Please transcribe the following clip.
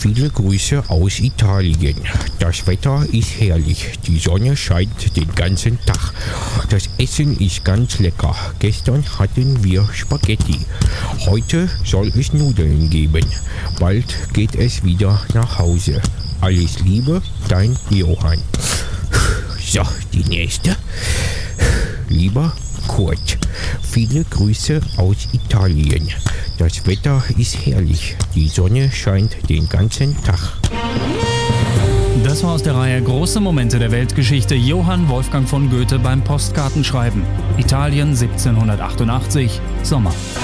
Viele Grüße aus Italien. Das Wetter ist herrlich. Die Sonne scheint den ganzen Tag. Das Essen ist ganz lecker. Gestern hatten wir Spaghetti. Heute soll es Nudeln geben. Bald geht es wieder nach Hause. Alles Liebe, dein Johann. So, die nächste. Lieber Kurt, viele Grüße aus Italien. Das Wetter ist herrlich. Die Sonne scheint den ganzen Tag. Das war aus der Reihe Große Momente der Weltgeschichte. Johann Wolfgang von Goethe beim Postkartenschreiben. Italien 1788, Sommer.